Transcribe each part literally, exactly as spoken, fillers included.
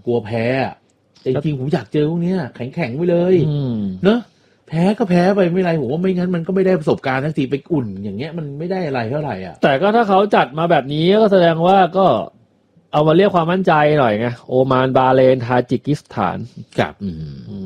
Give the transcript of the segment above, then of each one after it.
กลัวแพ้แต่จริงๆผมอยากเจอพวกนี้แข็งๆไปเลยเนอะแพ้ก็แพ้ไปไม่ไรผมว่าไม่งั้นมันก็ไม่ได้ประสบการณ์ทั้งทีไปอุ่นอย่างเงี้ยมันไม่ได้อะไรเท่าไหร่อ่ะแต่ก็ถ้าเขาจัดมาแบบนี้ก็แสดงว่าก็เอามาเรียกความมั่นใจหน่อยไงโอมานบาห์เรนทาจิกิสถานกับอืม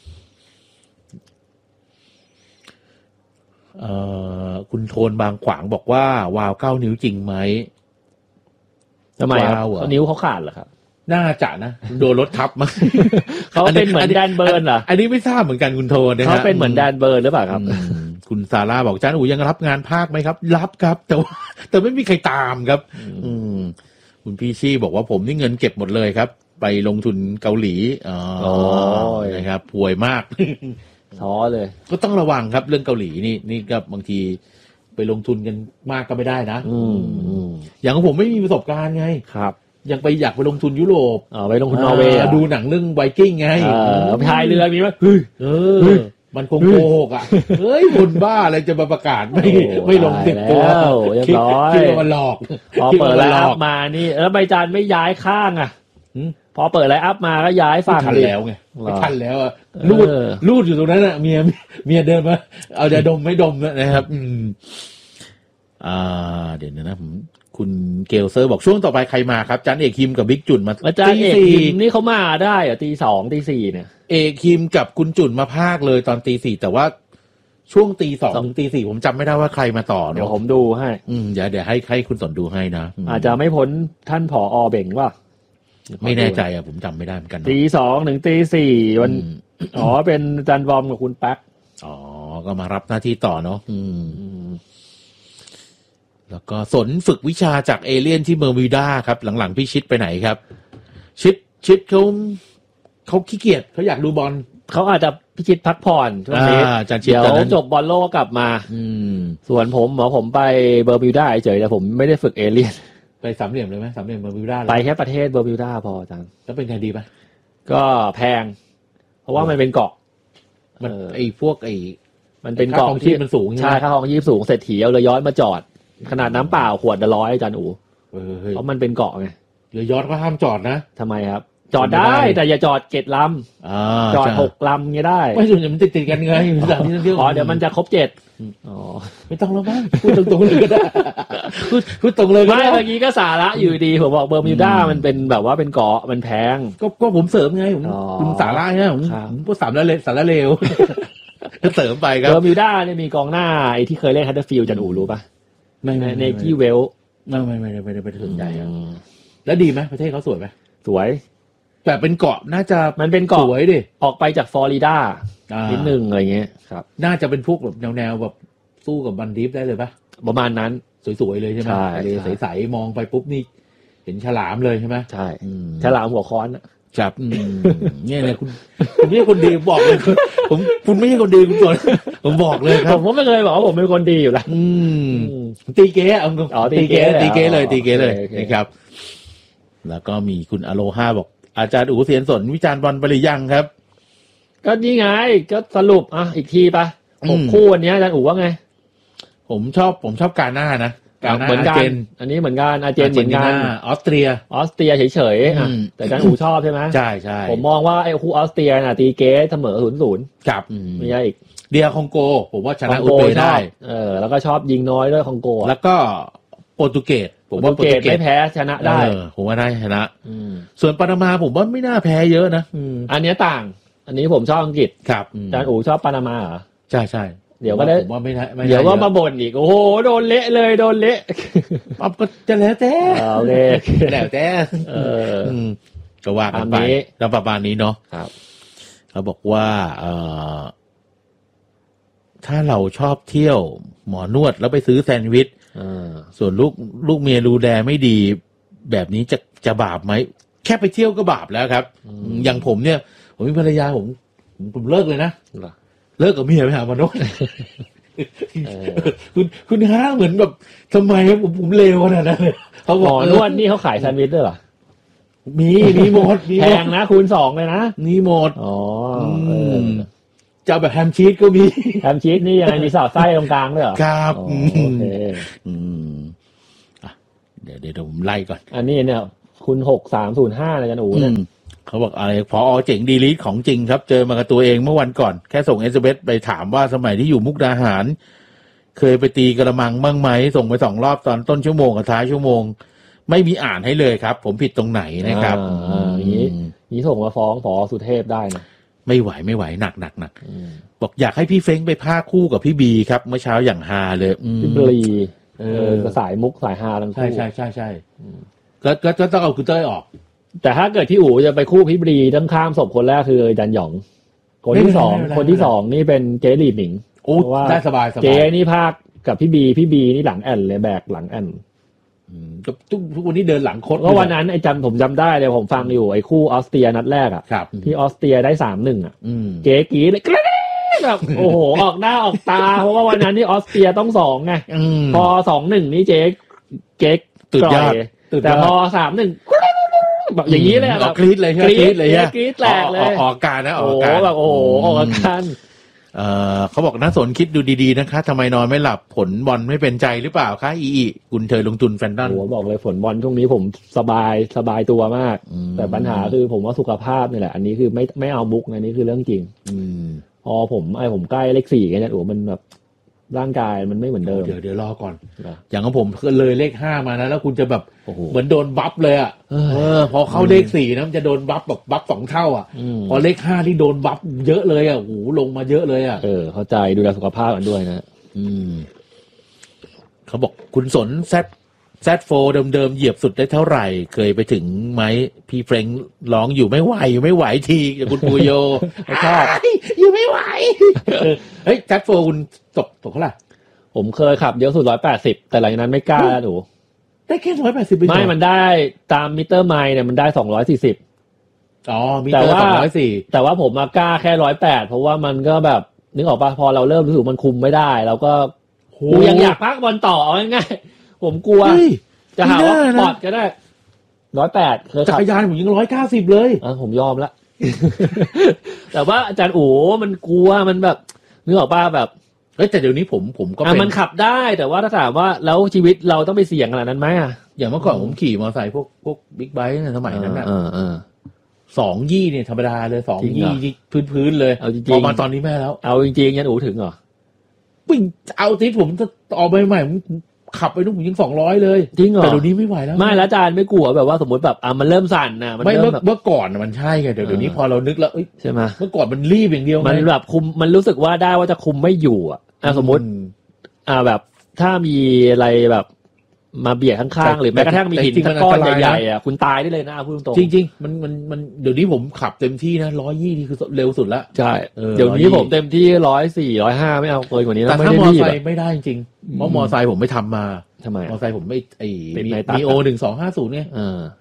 เอ่อคุณโทนบางขวางบอกว่าวาวเก้านิ้วจริงไหมทำไมครับนิ้วเขาขาดเหรอครับน่าจะนะโดนรถทับมาเขาเป็นเหมือนแดนเบิร์นเหรออันนี้ไม่ทราบเหมือนกันคุณโทนนะฮะเขาเป็นเหมือนแดนเบิร์นหรือเปล่าครับคุณซาร่าบอกจ้าอูยังรับงานภาคไหมครับรับครับแต่ว่าแต่ไม่มีใครตามครับอืมคุณพี่ชี่บอกว่าผมนี่เงินเก็บหมดเลยครับไปลงทุนเกาหลีอ๋อนะครับป่วยมากท้อเลยก็ต้องระวังครับเรื่องเกาหลีนี่นี่ก็บางทีไปลงทุนกันมากก็ไม่ได้นะอย่างของผมไม่มีประสบการณ์ไงครับยังไปอยากไปลงทุนยุโรปอ๋อไปลงทุนนอร์เวย์ดูหนังเรื่องไวกิ้งไงเออพายเรือมีมั้ยเออมันคงโกหกอ่ะเฮ้ยคนบ้าอะไรจะมาประกาศไม่ไม่ลงติดตัวเรียบร้อยคิดว่ามันหลอกพอเปิดไลน์อัพมานี่แล้วใบจานไม่ย้ายข้างอ่ะพอเปิดไลน์อัพมาก็ย้ายฝั่งทันแล้วไงไม่ทันแล้วอ่ะลูดลูดอยู่ตรงนั้นอ่ะเมียเมียเดินมาเอาจะดมไม่ดมนะครับอืมอ่าเดี๋ยวนะผมคุณเกลเซอร์บอกช่วงต่อไปใครมาครับจันเอกคิมกับบิ๊กจุนมาอาจารย์เอกคิมนี่เขามาได้เหรอตีสองตีสี่เนี่ยเอกคิมกับคุณจุนมาภาคเลยตอนตีสี่แต่ว่าช่วงตีสองถึงตีสี่ผมจำไม่ได้ว่าใครมาต่อเดี๋ยวผมดูให้อืมเดี๋ยวเดี๋ยวให้ให้คุณสนดูให้นะอาจจะไม่พ้นท่านผอ.เบ่งว่าไม่แน่ใจอ่ะผมจำไม่ได้เหมือนกันตีสองถึงตีสี่วันอ๋อเป็นจันบอมกับคุณแป๊กอ๋อก็มารับหน้าที่ต่อเนาะอืมแล้วก็สนฝึกวิชาจากเอเลี่ยนที่เบอร์มิวดาครับหลังๆพี่ชิดไปไหนครับชิดชิดเขาเขาขี้เกียจเขาอยากดูบอลเขาอาจจะพิชิตพักผ่อนช่วงนี้เดี๋ยวจบบอลโลกกลับมาส่วนผมหมอผมไปเบอร์มิวดาเฉยแต่ผมไม่ได้ฝึกเอเลี่ยนไปสามเหลี่ยมเลยไหมสามเหลี่ยมเบอร์มิวดาไปแค่ประเทศเบอร์มิวดาพออาจารย์แล้วเป็นไงดีป่ะก็แพงเพราะว่ามันเป็นเกาะมันไอ้พวกไอ้มันเป็นเกาะที่มันสูงใช่ค่าห้องยี่สูงเศรษฐีเอาเรือย้อนมาจอดขนาดน้ำเปล่าขวดละร้อยอาจารย์อู๋เพราะมันเป็นเกาะไงเรือยอชต์ก็ห้ามจอดนะทำไมครับจอดได้แต่อย่าจอดเจ็ดลำจอดหกลำเงี้ยได้ไม่ส่วนใหญ่มันติดติดกันไงสถานที่ท่องเที่ยวอ๋อเดี๋ยวมันจะครบเจ็ดอ๋อไม่ต้องแล้วมั้งพูดตรงๆเลยก็ได้พูดพูดตรงเลยก็ได้ไม่เมื่อกี้ก็สาระอยู่ดีผมบอกเบอร์มิวดามันเป็นแบบว่าเป็นเกาะมันแพงก็ก็ผมเสริมไงผมคุณสาระใช่ไหมผมผมพูดสามแล้วเลยสาระเลวก็เสริมไปครับเบอร์มิวดาเนี่ยมีกองหน้าไอ้ที่เคยเล่นฮัตเตอร์ฟิลด์จันอู๋รู้ป่ะไม่ไม่ในกี้เวลไม่ไม่ไม่ไม่ได้ไปถึงใหญ่แล้วดีไหมประเทศเขาสวยไหมสวยแต่เป็นเกาะน่าจะมันเป็นเกาะสวยดิออกไปจากฟลอริดานิดนึงอะไรเงี้ยครับน่าจะเป็นพวกแบบแนวๆแบบสู้กับบันดิฟได้เลยปะประมาณนั้นสวยๆเลยใช่ไหมทะเลใสๆมองไปปุ๊บนี่เห็นฉลามเลยใช่ไหมใช่ฉลามหัวค้อนจับเนี่ยเนี่ยคุณคุณไม่ใช่คนดีบอกเลยผมคุณไม่ใช่คนดีคุณตัวผมบอกเลยครับผมไม่เคยบอกว่าผมเป็นคนดีอยู่แล้วตีเก๋เอาตีเก๋ตีเก๋เลยตีเก๋เลยนะครับแล้วก็มีคุณอโลฮาบอกอาจารย์อู๋เสียนสนวิจารณ์บอลไปหรือยังครับก็นี่ไงก็สรุปอ่ะอีกทีปะผมคู่วันนี้อาจารย์อู๋ว่าไงผมชอบผมชอบกาหน้านะกาเหมือนกันอันนี้เหมือนกันอาร์เจนเหมือนกันออสเตรียออสเตรียเฉยๆแต่อาจารย์อู๋ชอบใช่ไหมใช่ใช่ผมมองว่าไอ้คู่ออสเตรียน่ะตีเกสเสมอศูนย์ศูนย์ครับไม่ใช่อีกเดียคองโกผมว่าชนะอุซเบย์ได้เออแล้วก็ชอบยิงน้อยด้วยคองโกแล้วก็โปรตุเกสผมว่าโปรตุเกสไม่แพ้ชนะได้ผมว่าได้ชนะส่วนปานามาผมว่าไม่น่าแพ้เยอะนะอันนี้ต่างอันนี้ผมชอบอังกฤษครับอาจารย์อู๋ชอบปานามาเหรอใช่ใช่เดี๋ยวก็ได้ผมว่าไม่ได้เดี๋ยวว่ามาบ่นอีกโอ้โหโดนเละเลยโดนเละปั๊บก็จะแล้วแต่โอเคแล้วแต่เออก็ว่ากันไปแล้วประมาณนี้เนาะครับเขาบอกว่าเอ่อถ้าเราชอบเที่ยวหมอนวดแล้วไปซื้อแซนด์วิชส่วนลูกลูกเมียดูแลไม่ดีแบบนี้จะจะบาปไหมแค่ไปเที่ยวก็บาปแล้วครับอย่างผมเนี่ยผมมีภรรยาผมผมเลิกเลยนะเลิกกับเมียไปหาหมอนวดคุณคุณฮะเหมือนแบบทำไมผมผมเลวขนาดนั้นเลยเขาบอกหมอนวดนี่เขาขายแซนด์วิชด้วยเหรอมีมีหมดแพงนะคูณสองเลยนะมีหมดอ๋อจะแบบแฮมชีสก็มีแฮมชีสนี่ยังไงมีสอดไส้ตรงกลางด้วยเหรอครับโอเคเดี๋ยวเดี๋ยวผมไล่ก่อนอันนี้เนี่ยคุณหกสามศูนย์ห้าอะไรกันอู๋เนี่ยเขาบอกอะไรพอเจ๋งดีลีทของจริงครับเจอมากับตัวเองเมื่อวันก่อนแค่ส่ง เอส เอ็ม เอส ไปถามว่าสมัยที่อยู่มุกดาหารเคยไปตีกระมังบ้างไหมส่งไปสองรอบตอนต้นชั่วโมงกับท้ายชั่วโมงไม่มีอ่านให้เลยครับผมผิดตรงไหนนะครับอย่างนี้นี้ส่งมาฟ้องผอ.สุเทพได้นะไม่ไหวไม่ไหวหนักหนักหนักบอกอยากให้พี่เฟ้งไปพากคู่กับพี่บีครับเมื่อเช้าอย่างฮาเลยพี่บีเออสายมุกสายฮาทั้งคู่ใช่ใช่ใช่ใช่ก็ก็ต้องเอาคุณเต้ยออกแต่ถ้าเกิดที่อู๋จะไปคู่พี่บีทั้งข้ามศพคนแรกคือจันหยองคนที่สองคนที่สองนี่เป็นเจหลี่หมิงโอ้ได้สบายสบายเจนี่ภาคกับพี่บีพี่บีนี่หลังแอนเลยแบกหลังแอนทุกทุกวันนี้เดินหลังคดเพราะวันนั้นไอ้จำผมจำได้เลยผมฟังอยู่ไอ้คู่ออสเตรียนัดแรกอ่ะที่ออสเตรียได้สามหนึ่งอ่ะเจ๊กี้เลยแบบโอ้โหออกหน้าออกตาเพราะว่าวันนั้นนี่ออสเตรียต้องสองไงพอสองหนึ่งนี่เจ๊เก๊กตุดยอดแต่พอสามหนึ่งแบบอย่างนี้เลยแบบกรี๊ดเลยกรี๊ดเลยกรี๊ดแหลกเลยออกการนะออกการแบบโอ้โหออกการเอ่อเขาบอกน่าสนคิดดูดีๆนะคะทำไมนอนไม่หลับผลบอลไม่เป็นใจหรือเปล่าคะอีอีคุณเธอลงทุนแฟนตันโอ้บอกเลยผลบอลช่วงนี้ผมสบายสบายตัวมากแต่ปัญหาคือผมว่าสุขภาพนี่แหละอันนี้คือไม่ไม่เอามุกอันนี้คือเรื่องจริงพอผมไอ้ผมใกล้เลขสี่กันเนี่ยโอ้มันแบบร่างกายมันไม่เหมือนเดิมเดี๋ยวเดี๋ยวรอก่อนอย่างของผมเลยเลขห้ามานะแล้วคุณจะแบบเหมือนโดนบัฟเลยอ่ะเออพอเข้าเลขสี่นะมันจะโดนบัฟแบบบัฟสองเท่าอ่ะพอเลขห้าที่โดนบัฟเยอะเลยอ่ะโอ้โหลงมาเยอะเลยอ่ะเออเข้าใจดูแลสุขภาพกันด้วยนะอืมเขาบอกคุณสนแซดแซดโฟเดิมๆเหยียบสุดได้เท่าไหร่เคยไปถึงไหมพี่เฟรงร้องอยู่ไม่ไหวอยู่ไม่ไหวทีอย่างคุณปูโยชอบอยู่ไม่ไหวเฮ้ยแซดโฟคุณตกตกเท่าไหร่ผมเคยขับเยอะสุดร้อยแปดสิบแต่หลังจากนั้นไม่กล้าแล้วหนูได้แค่ร้อยแปดสิบไม่มันได้ตามมิเตอร์ไมล์เนี่ยมันได้สองร้อยสี่สิบอ๋อมิเตอร์สองร้อยสี่แต่ว่าผมมากล้าแค่ร้อยแปดเพราะว่ามันก็แบบนึกออกป่ะพอเราเริ่มรู้สึกมันคุมไม่ได้เราก็กูยังอยากพักบอลต่อเอาง่ายๆผมกลัวจะหาว่าปอดก็ได้ร้อยแปดเคยจักรยานผมยังร้อยเก้าสิบเลยอ่ะผมยอมละแต่ว่าอาจารย์โอ๋มันกลัวมันแบบนึกออกป่ะแบบเฮ้ยแต่เดี๋ยวนี้ผมผมก็เป็นมันขับได้แต่ว่าถ้าถามว่าแล้วชีวิตเราต้องไปเสี่ยงขนาดนั้นไหมอ่ะอย่างเมื่อก่อนผมขี่มอเตอร์ไซค์พวกพวกบิ๊กไบค์ในสมัยนั้นน่ะสองยี่เนี่ยธรรมดาเลยสองยี่พื้นพื้นเลยพอมาตอนนี้แม่แล้วเอาจริงๆยันอู๋ถึงเหรอปิ้งเอาที่ผมจะออกไปใหม่ผมขับไปนู่นผมยังสองร้อยเลยจริงเหรอแต่เดี๋ยวนี้ไม่ไหวแล้วไม่แล้วอาจารย์ไม่กลัวแบบว่าสมมติแบบอ่ะมันเริ่มสั่นนะมันเริ่มแบบเมื่อก่อนมันใช่ไงเดี๋ยวเดี๋ยวนี้พอเรานึกแล้วใช่ไหมเมื่อก่อนมันรีบอย่างเดียวมันแบบคุมมันรู้สึกว่าได้ว่าจะคุมไม่อยู่อ่ะสมมติอ่าแบบถ้ามีอะไรแบบมาเบียดข้างๆหรือแม้กระทั่งมีหินก้อนใหญ่ๆอ่ะคุณตายได้เลยนะพูดตรงจริงๆมันมันมันเดี๋ยวนี้ผมขับเต็มที่นะร้อยยี่นี่คือเร็วสุดละใช่เดี๋ยวนี้ผมเต็มที่ร้อยสี่ร้อยห้าไม่เอาเกินกว่านี้แต่ถ้ามอไซค์ไม่ได้จริงเพราะมอไซค์ผมไม่ทำมาทำไมมอไซค์ผมไม่ไอ้มีโอหนึ่งสองห้าศูนย์เนี่ย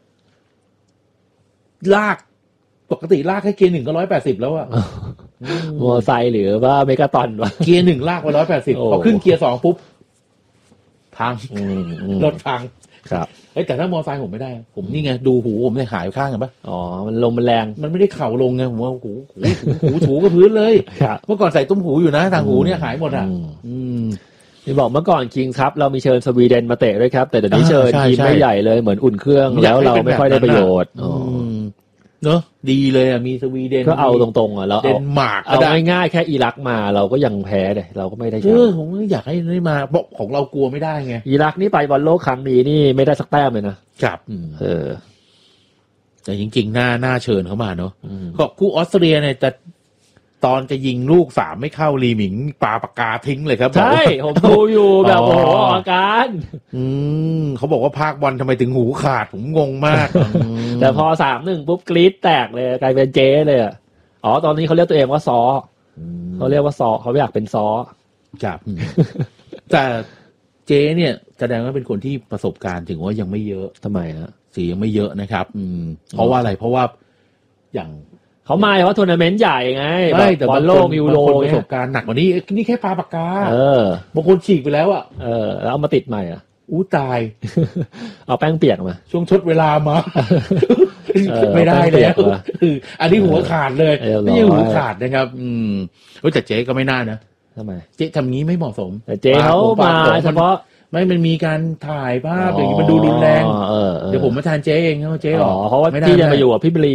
ลากปกติลากแค่เกียร์หนึ่งก็ร้อยแปดสิบแล้วอะมอไซค์หรือว่าเมกาตอนวะเกียร์หนึ่งลากไปร้อยแปดสิบพอขึ้นเกียร์สองปุ๊บพังรถพังครับเอ้แต่ถ้ามอไซค์ผมไม่ได้ผมนี่ไงดูหูผมเนี่ยหายข้างกันปะอ๋อมันลมมันแรงมันไม่ได้เข่าลงไงผมว่าหูหูหูถูกับพื้นเลยเมื่อก่อนใส่ตุ้มหูอยู่นะทางหูเนี่ยหายหมดอ่ะนี่บอกเมื่อก่อนคิงครับเรามีเชิญสวีเดนมาเตะด้วยครับแต่เดี๋ยวนี้เชิญทีมไม่ใหญ่เลยเหมือนอุ่นเครื่องแล้วเราไม่ค่อยได้ประโยชน์เนอะดีเลยอ่ะมีสวีเดนก็เอาตรงๆอ่ะเราเอาเอาง่ายๆแค่อิรักมาเราก็ยังแพ้เลยเราก็ไม่ได้แชมป์เออผมอยากให้ได้มาบอกของเรากลัวไม่ได้ไงอิรักนี่ไปบอลโลกครั้งนี้นี่ไม่ได้สักแต้มเลยนะครับเออแต่จริงๆหน้าหน้าเชิญเขามาเนาะก็คู่ออสเตรียเนี่ยจะตอนจะยิงลูกสามไม่เข้าลีหมิงปาปากกาทิ้งเลยครับใช่ผมดูอยู่แบบโอ้โหอาการอืมเขาบอกว่าภาคบอลทำไมถึงหูขาดผมงงมากแต่พอสามหนึ่งปุ๊บกรี๊ดแตกเลยกลายเป็นเจ๊เลยอ่ะอ๋อตอนนี้เขาเรียกตัวเองว่าซอเขาเรียกว่าซอเขาไม่อยากเป็นซอครับแต่เจ๊เนี่ยแสดงว่าเป็นคนที่ประสบการณ์ถึงว่ายังไม่เยอะทำไมฮะสียังไม่เยอะนะครับอืมเพราะว่าอะไรเพราะว่าอย่างเขามาเพราะทัวร์นาเมนต์ใหญ่ไงบอลโลกยูโรประสบการณ์หนักกว่านี้นี่แค่ปาปากกาเออบางคนฉีกไปแล้วอ่ะเออแล้วเอามาติดใหม่อ่ะอู้ตายเอาแป้งเปียกมาช่วงชดเวลามาไม่ได้แล้วอันนี้หัวขาดเลยไม่ใช่หัวขาดนะครับอืมแต่เจ๊ก็ไม่น่านะทำไมเจ๊ทำงี้ไม่เหมาะสมแต่เจ๊เขามาเฉพาะไม่มันมีการถ่ายภาพอย่างนี้มันดูรุนแรงเดี๋ยวผมมาทานเจ๊เองเขาเจ๊หรอเพราะว่าพี่จะมาอยู่กับพี่บลี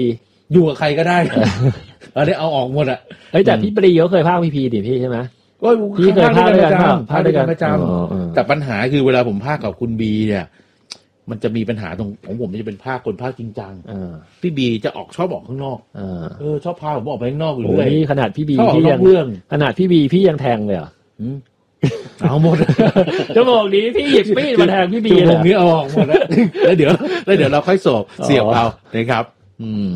อยู่กับใครก็ได้อันนี้เอาออกหมดอ่ะเฮ้ยแต่พี่ปรีเขาเคยพากย์พีพีดิพี่ใช่ไหมก็พี่เคยพากย์ด้วยกันพากย์ด้วยกันประจำแต่ปัญหาคือเวลาผมพากย์กับคุณบีเนี่ยมันจะมีปัญหาตรงของผมจะเป็นภาคคนภาคจริงจังพี่บีจะออกชอบออกข้างนอกเออชอบพาผมออกไปข้างนอกอยู่เลยนี่ขนาดพี่บีพี่ยังขนาดพี่บีพี่ยังแทงเลยอ่ะเอาหมดจะบอกนี้พี่หยิบมีดมาแทงพี่บีเลยนี้เอาออกหมดแล้วแล้วเดี๋ยวแล้วเดี๋ยวเราค่อยสอบเสียบเอานะครับอืม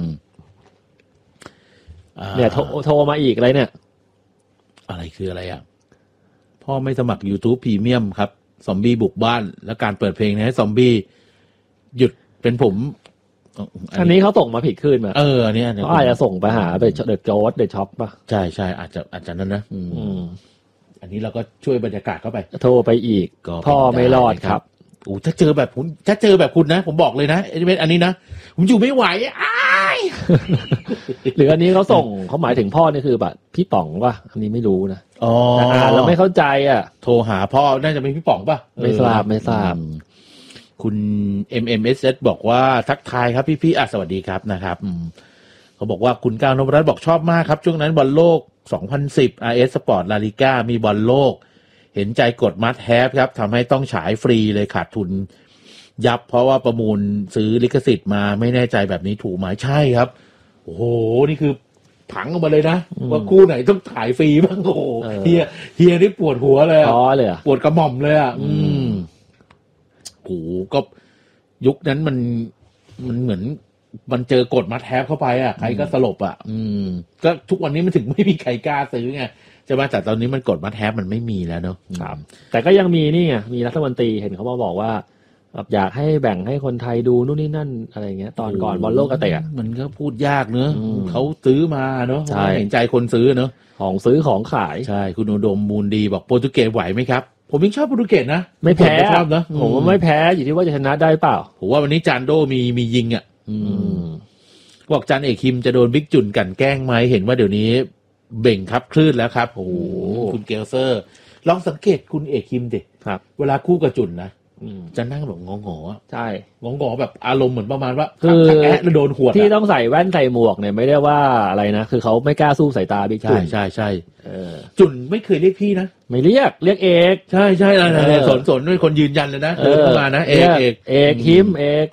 เนี่ยโทรโทรมาอีกอะไรเนี่ยอะไรคืออะไรอ่ะพ่อไม่สมัคร YouTube Premium ครับซอมบี้บุกบ้านและการเปิดเพลงให้ซอมบี้หยุดเป็นผมอันนี้เขาส่งมาผิดขึ้นมาเออเนี่ยเขาอาจจะส่งไปหาไปเดอะโจ๊สเดอะช็อปป่ะใช่ใช่อาจจะอาจจะนั่นนะอืมอันนี้เราก็ช่วยบรรยากาศเข้าไปโทรไปอีกพ่อไม่รอดครับโอ้ถ้าเจอแบบคุณถ้าเจอแบบคุณนะผมบอกเลยนะอันนี้นะผมอยู่ไม่ไหวอ้ายหรืออันนี้เขาส่งเขาหมายถึงพ่อนี่คือแบบพี่ป๋องป่ะอันนี้ไม่รู้นะอ๋อเราไม่เข้าใจอ่ะโทรหาพ่อน่าจะเป็นพี่ป๋องป่ะไม่ทราบไม่ทราบคุณ เอ็ม เอ็ม เอส เอส บอกว่าทักทายครับพี่ๆอ่ะสวัสดีครับนะครับเขาบอกว่าคุณก้าวนพรัตน์บอกชอบมากครับช่วงนั้นบอลโลกสองพันสิบ อาร์ เอส Sport La Liga มีบอลโลกเห็นใจกดมัดแฮปครับทำให้ต้องฉายฟรีเลยขาดทุนยับเพราะว่าประมูลซื้อลิขสิทธิ์มาไม่แน่ใจแบบนี้ถูกไหมใช่ครับโอ้โหนี่คือผังออกมาเลยนะว่าคู่ไหนต้องถ่ายฟรีบ้างโอ้โหเฮียเฮียนี่ปวดหัวเลยอ่ะปวดกระหม่อมเลยอ่ะอืมโอ้โหก็ยุคนั้นมันมันเหมือนมันเจอกดมัดแฮปเข้าไปอ่ะใครก็สลบอ่ะอืมก็ทุกวันนี้มันถึงไม่มีใครกล้าซื้อไงใช่ไหมแต่ตอนนี้มันกดมัดแฮปมันไม่มีแล้วเนอะครับแต่ก็ยังมีนี่ไงมีรัฐมนตรีเห็นเขามาบอกว่าอยากให้แบ่งให้คนไทยดูนู่นนี่นั่นอะไรเงี้ยตอนก่อนบอลโลกกระเตะมันก็พูดยากเนอะเขาซื้อมาเนอะเห็นใจคนซื้อเนอะของซื้อของขายใช่คุณอุดมมูลดีบอกโปรตุเกสไหวไหมครับผมยังชอบโปรตุเกสนะไม่แพ้ชอบนะผมว่าไม่แพ้อยู่ที่ว่าจะชนะได้เปล่าผมว่าวันนี้จานโดมีมียิงอ่ะบอกจานเอกคิมจะโดนบิ๊กจุนกันแกล้งไหมเห็นว่าเดี๋ยวนี้เบ่งครับคลื่นแล้วครับโอ้โหคุณเกลเซอร์ลองสังเกตคุณเอกคิมดิครับเวลาคู่กับจุนนะจะนั่งแบบงงๆใช่งงๆแบบอารมณ์เหมือนประมาณว่าคือแอะแล้วโดนขวดที่ต้องใส่แว่นใส่หมวกเนี่ยไม่ได้ว่าอะไรนะคือเขาไม่กล้าสู้สายตาบิ๊กจุนใช่ใช่จุนไม่เคยเรียกพี่นะไม่เรียกเรียกเอกใช่ใช่อะไรสนสนด้วยคนยืนยันเลยนะเดินเข้ามานะเอกเอกเอกคิมเอก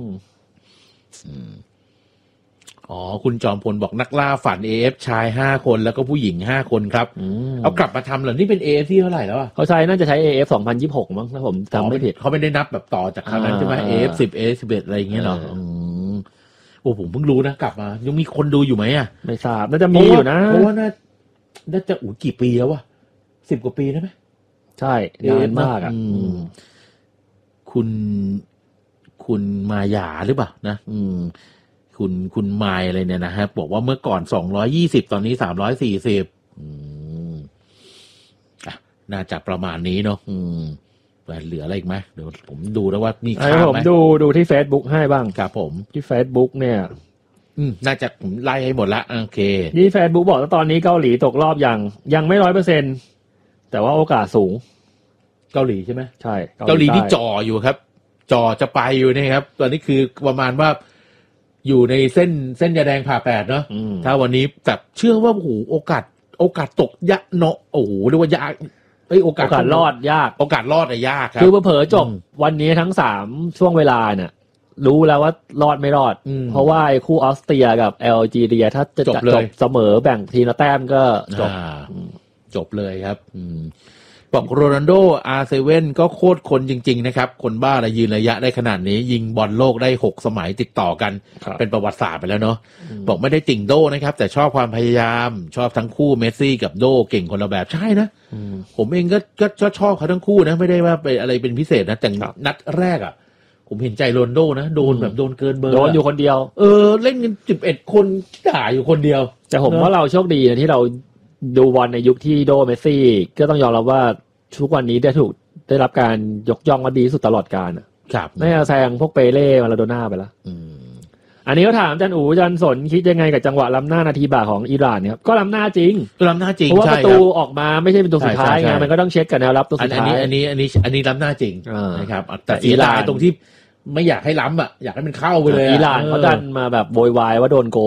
อ๋อคุณจอมพลบอกนักล่าฝัน เอ เอฟ ชายห้าคนแล้วก็ผู้หญิงห้าคนครับเอากลับมาทำเหรอนี่เป็น เอ เอฟ ที่เท่าไหร่แล้วอ่ะเขาใช้น่าจะใช้ เอ เอฟ สองพันยี่สิบหกมั้งถ้าผมจำไม่ผิดเขาไม่ได้นับแบบต่อจากครั้งนั้นใช่ไหม เอ เอฟ สิบ เอ เอฟ สิบเอ็ดอะไรอย่างเงี้ยหรอโอ้ผมเพิ่งรู้นะกลับมายังมีคนดูอยู่ไหมอ่ะไม่ทราบน่าจะมีอยู่นะเพราะว่าน่าน่าจะอู้กี่ปีแล้ววะสิบกว่าปีได้ไหมใช่นานมากอ่ะคุณคุณมายาหรือเปล่านะอืมคุณคุณไมล์อะไรเนี่ยนะฮะบอกว่าเมื่อก่อนสองร้อยยี่สิบตอนนี้สามร้อยสี่สิบอืมอ่ะน่าจะประมาณนี้เนาะอืมเหลืออะไรอีกไหมเดี๋ยวผมดูแล้วว่ามีข่าวไหมผมดูดูที่ Facebook ให้บ้างครับผมที่ Facebook เนี่ยอืมน่าจะผมไล่ให้หมดละโอเคนี่ Facebook บอกว่าตอนนี้เกาหลีตกรอบยังยังไม่ ร้อยเปอร์เซ็นต์ แต่ว่าโอกาสสูงเกาหลีใช่ไหมใช่เกาหลีที่จ่ออยู่ครับจ่อจะไปอยู่นี่ครับตอนนี้คือประมาณว่าอยู่ในเส้นเส้นยาแดงผ่าแปดเนาะถ้าวันนี้แบบเชื่อว่าโอ้โหโอกาสโอกาสตกยะเนาะโอ้โหเรียกว่ายากเอ้ยโอกาสรอดยากโอกาสรอดอะยากครับคือเผลอๆจบวันนี้ทั้งสามช่วงเวลาเนี่ยรู้แล้วว่ารอดไม่รอดเพราะว่าไอ้คู่ออสเตรียกับแอลจีเรียถ้าจะจบเสมอแบ่งทีละแต้มก็จบจบเลยครับบอกโรนัลโด อาร์ เซเว่น ก็โคตรคนจริงๆนะครับคนบ้าอะไรยืนระยะได้ขนาดนี้ยิงบอลโลกได้หกสมัยติดต่อกันเป็นประวัติศาสตร์ไปแล้วเนาะบอกไม่ได้ติ่งโดนะครับแต่ชอบความพยายามชอบทั้งคู่เมสซี่กับโดเก่งคนละแบบใช่นะผมเองก็ก็ชอบเขาทั้งคู่นะไม่ได้ว่าไปอะไรเป็นพิเศษนะแต่นัดแรกอ่ะผมเห็นใจโรนัลโดนะโดนแบบโดนเกินเบอร์โดนอยู่คนเดียวเออเล่นกันสิบเอ็ดคนด่าอยู่คนเดียวแต่ผมว่าเราโชคดีนะที่เราดูบอลในยุคที่โดเมสซี่ก็ต้องยอมรับว่าทุกวันนี้ได้ถูกได้รับการยกย่องว่าดีสุดตลอดกาลอ่ะครับไม่เอาแซงพวกเปเล่มาราโดน่าไปแล้วอันนี้ก็ถามอาจารย์อู๋อาจารย์สนคิดยังไงกับจังหวะล้ำหน้านาทีบ่าของอิหร่านเนี่ยครับก็ล้ำหน้าจริงก็ล้ำหน้าจริงเพราะว่าประตูออกมาไม่ใช่เป็นตัวสุดท้ายไงมันก็ต้องเช็คกับแนวรับตัวสุดท้ายอันนี้อันนี้อันนี้ล้ำหน้าจริงนะครับแต่อิหร่านตรงที่ไม่อยากให้ล้ำอ่ะอยากให้มันเข้าไปเลยอิหร่านเขาดันมาแบบโวยวายว่าโดนโก